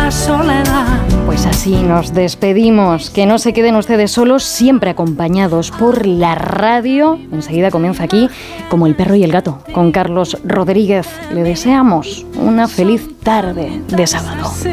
la soledad. Pues así nos despedimos. Que no se queden ustedes solos, siempre acompañados por la radio. Enseguida comienza aquí Como el perro y el gato, con Carlos Rodríguez. Le deseamos una feliz tarde de sábado.